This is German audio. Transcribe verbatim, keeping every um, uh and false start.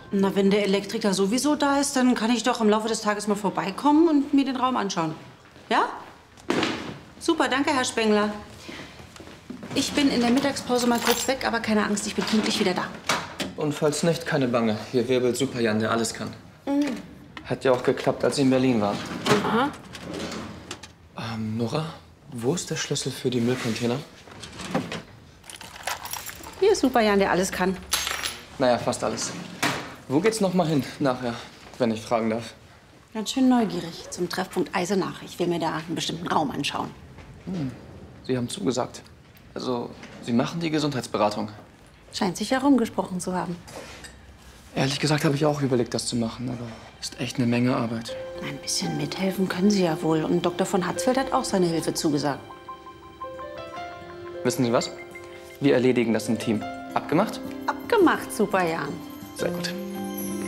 Na, wenn der Elektriker sowieso da ist, dann kann ich doch im Laufe des Tages mal vorbeikommen und mir den Raum anschauen. Ja? Super, danke, Herr Spengler. Ich bin in der Mittagspause mal kurz weg, aber keine Angst, ich bin pünktlich wieder da. Und falls nicht, keine Bange. Hier wirbelt Super Jan, der alles kann. Mhm. Hat ja auch geklappt, als Sie in Berlin waren. Aha. Ähm, Nora, wo ist der Schlüssel für die Müllcontainer? Hier ist Super Jan, der alles kann. Naja, fast alles. Wo geht's noch mal hin nachher, wenn ich fragen darf? Ganz schön neugierig zum Treffpunkt Eisenach. Ich will mir da einen bestimmten Raum anschauen. Hm. Sie haben zugesagt. Also, Sie machen die Gesundheitsberatung. Scheint sich herumgesprochen zu haben. Ehrlich gesagt habe ich auch überlegt, das zu machen, aber ist echt eine Menge Arbeit. Ein bisschen mithelfen können Sie ja wohl. Und Doktor von Hatzfeld hat auch seine Hilfe zugesagt. Wissen Sie was? Wir erledigen das im Team. Abgemacht? Abgemacht, Super Jan. Sehr gut.